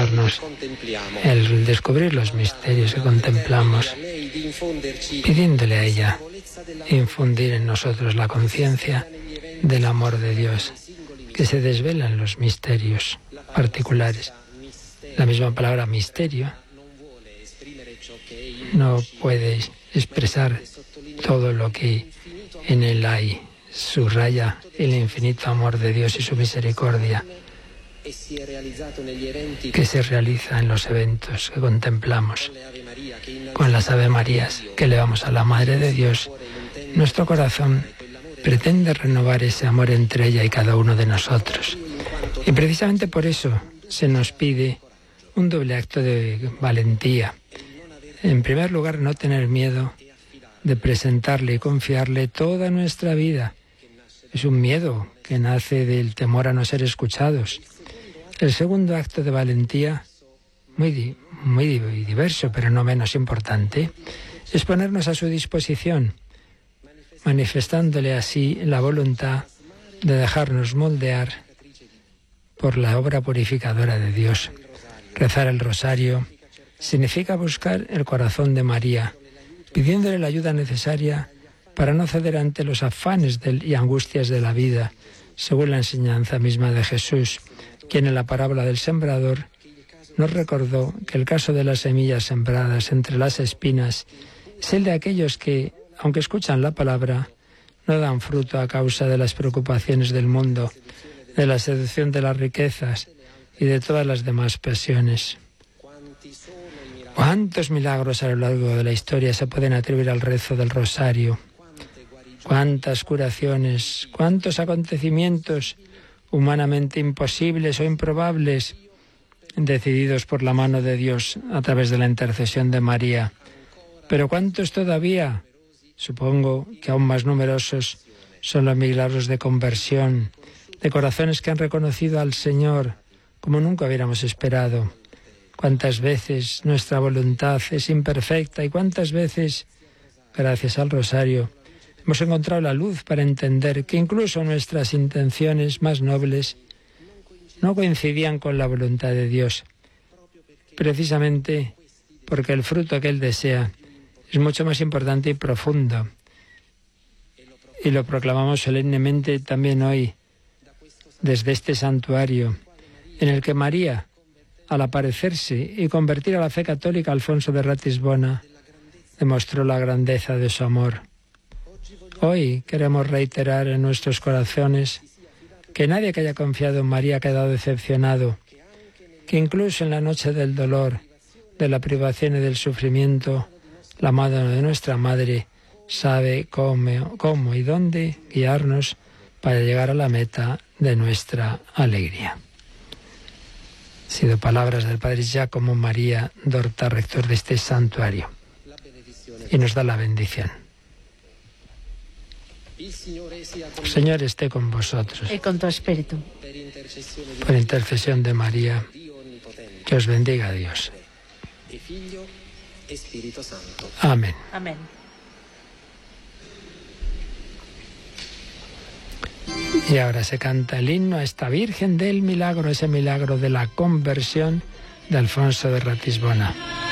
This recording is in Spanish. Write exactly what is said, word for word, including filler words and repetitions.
concedernos el descubrir los misterios que contemplamos, pidiéndole a ella infundir en nosotros la conciencia del amor de Dios, que se desvela en los misterios particulares. La misma palabra misterio no puede expresar todo lo que en él hay. Subraya el infinito amor de Dios y su misericordia que se realiza en los eventos que contemplamos. Con las Ave Marías que elevamos a la Madre de Dios, nuestro corazón pretende renovar ese amor entre ella y cada uno de nosotros. Y precisamente por eso se nos pide un doble acto de valentía. En primer lugar, no tener miedo de presentarle y confiarle toda nuestra vida. Es un miedo que nace del temor a no ser escuchados. El segundo acto de valentía, muy, muy diverso, pero no menos importante, es ponernos a su disposición, manifestándole así la voluntad de dejarnos moldear por la obra purificadora de Dios. Rezar el rosario significa buscar el corazón de María, pidiéndole la ayuda necesaria para no ceder ante los afanes del, y angustias de la vida, según la enseñanza misma de Jesús, quien en la parábola del sembrador nos recordó que el caso de las semillas sembradas entre las espinas es el de aquellos que, aunque escuchan la palabra, no dan fruto a causa de las preocupaciones del mundo, de la seducción de las riquezas y de todas las demás pasiones. ¿Cuántos milagros a lo largo de la historia se pueden atribuir al rezo del rosario? ¿Cuántas curaciones? ¿Cuántos acontecimientos humanamente imposibles o improbables, decididos por la mano de Dios a través de la intercesión de María? Pero ¿cuántos todavía? Supongo que aún más numerosos son los milagros de conversión, de corazones que han reconocido al Señor como nunca hubiéramos esperado. Cuántas veces nuestra voluntad es imperfecta y cuántas veces, gracias al rosario, hemos encontrado la luz para entender que incluso nuestras intenciones más nobles no coincidían con la voluntad de Dios, precisamente porque el fruto que Él desea es mucho más importante y profundo. Y lo proclamamos solemnemente también hoy, desde este santuario, en el que María, al aparecerse y convertir a la fe católica a Alfonso de Ratisbona, demostró la grandeza de su amor. Hoy queremos reiterar en nuestros corazones que nadie que haya confiado en María ha quedado decepcionado, que incluso en la noche del dolor, de la privación y del sufrimiento, la mano de nuestra Madre sabe cómo, cómo y dónde guiarnos para llegar a la meta de nuestra alegría. Han sido palabras del Padre Giacomo María Dorta, rector de este santuario, y nos da la bendición. El Señor esté con vosotros. Y con tu espíritu. Por intercesión de María, que os bendiga Dios. Amén. Amén. Y ahora se canta el himno a esta Virgen del Milagro, ese milagro de la conversión de Alfonso de Ratisbona.